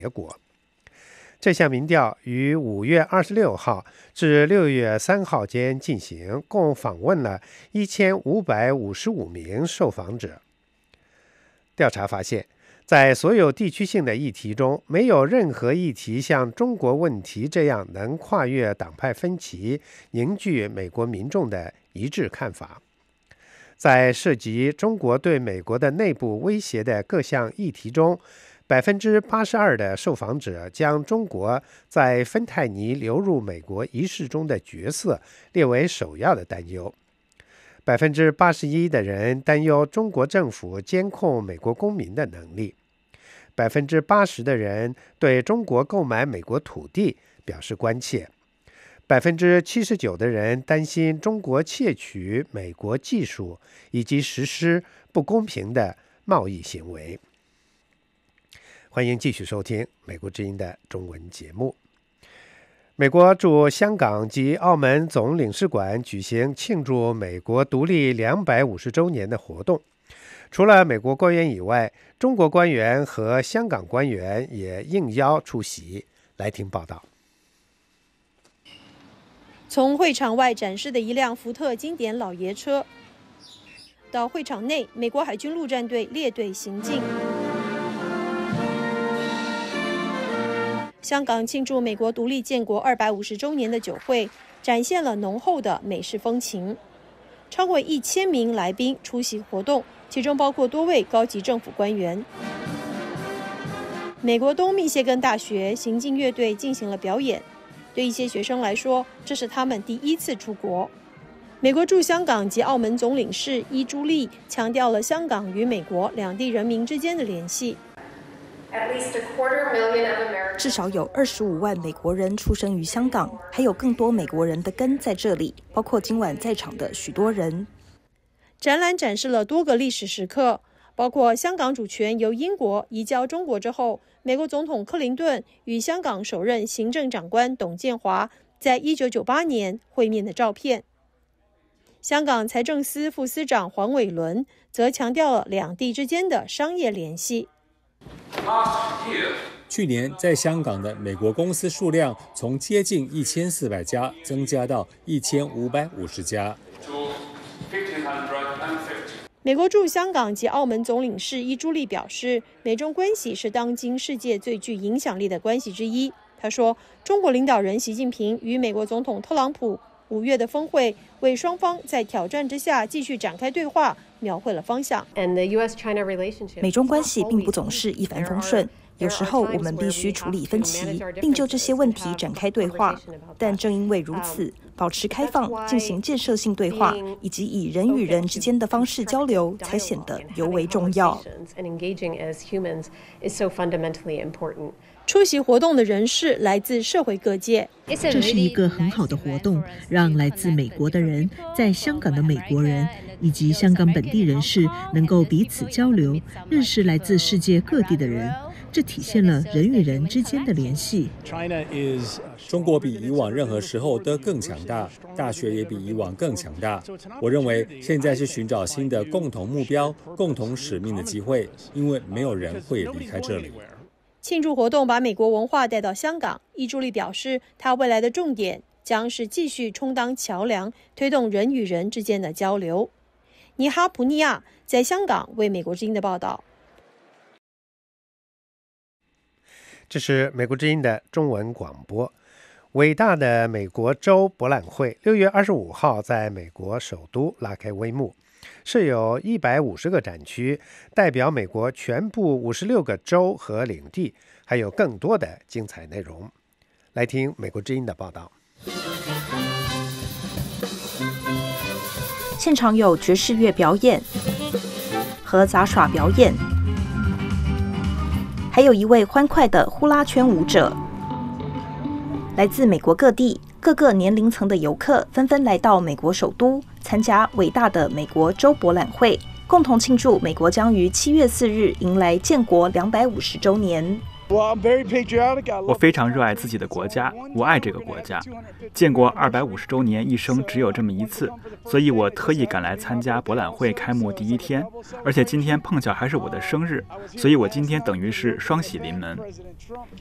结果。这项民调于5月26号至6月3号间进行，共访问了1555名受访者。调查发现，在所有地区性的议题中，没有任何议题像中国问题这样能跨越党派分歧，凝聚美国民众的一致看法。在涉及中国对美国的内部威胁的各项议题中，82%的受访者将中国在芬太尼流入美国一事中的角色列为首要的担忧。81%的人担忧中国政府监控美国公民的能力。80%的人对中国购买美国土地表示关切。79%的人担心中国窃取美国技术以及实施不公平的贸易行为。欢迎继续收听美国之音的中文节目。美国驻香港及澳门总领事馆举行庆祝美国独立250周年的活动。除了美国官员以外，中国官员和香港官员也应邀出席。来听报道。 从会场外展示的一辆福特经典老爷车，到会场内，美国海军陆战队列队行进。香港庆祝美国独立建国250周年的酒会，展现了浓厚的美式风情。超过1000名来宾出席活动，其中包括多位高级政府官员。美国东密歇根大学行进乐队进行了表演，对一些学生来说，这是他们第一次出国。美国驻香港及澳门总领事伊朱莉强调了香港与美国两地人民之间的联系。 至少有25万美国人出生于香港，还有更多美国人的根在这里，包括今晚在场的许多人。 展览展示了多个历史时刻，包括香港主权由英国移交中国之后，美国总统克林顿与香港首任行政长官董建华在1998年会面的照片。香港财政司副司长黄伟伦则强调了两地之间的商业联系。 去年在香港的美国公司数量从接近1400家增加到1550家。 美国驻香港及澳门总领事伊朱莉表示，美中关系是当今世界最具影响力的关系之一。他说，中国领导人习近平与美国总统特朗普5月的峰会，为双方在挑战之下继续展开对话描绘了方向。 美中关系并不总是一帆风顺，有时候我们必须处理分歧，并就这些问题展开对话。但正因为如此，保持开放、进行建设性对话，以及以人与人之间的方式交流，才显得尤为重要。 出席活动的人士来自社会各界。 这是一个很好的活动，让来自美国的人、在香港的美国人以及香港本地人士能够彼此交流，认识来自世界各地的人。这体现了人与人之间的联系。 中国比以往任何时候都更强大，大学也比以往更强大。我认为现在是寻找新的共同目标、共同使命的机会，因为没有人会离开这里。 庆祝活动把美国文化带到香港，伊朱莉表示，他未来的重点将是继续充当桥梁，推动人与人之间的交流。尼哈普尼亚在香港为美国之音的报道。 这是美国之音的中文广播。伟大的美国州博览会6月25号在美国首都拉开帷幕，设有150个展区，代表美国全部56个州和领地，还有更多的精彩内容。来听美国之音的报道。 现场有爵士乐表演和杂耍表演，还有一位欢快的呼啦圈舞者。来自美国各地各个年龄层的游客纷纷来到美国首都，参加伟大的美国州博览会，共同庆祝美国将于7月4日迎来建国250周年。 我非常热爱自己的国家，我爱这个国家。建国250周年一生只有这么一次，所以我特意赶来参加博览会开幕第一天，而且今天碰巧还是我的生日，所以我今天等于是双喜临门。